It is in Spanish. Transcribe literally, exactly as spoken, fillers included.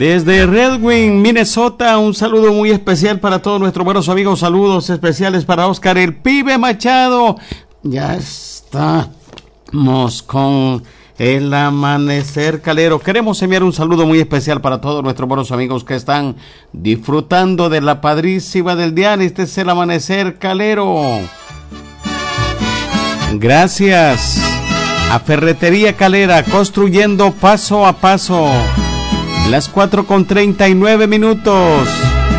Desde Red Wing, Minnesota, un saludo muy especial para todos nuestros buenos amigos. Saludos especiales para Oscar el Pibe Machado. Ya estamos con el amanecer calero. Queremos enviar un saludo muy especial para todos nuestros buenos amigos que están disfrutando de la padrísima del día. Este es el amanecer calero. Gracias a Ferretería Calera, construyendo paso a paso. Las cuatro con treinta y nueve minutos.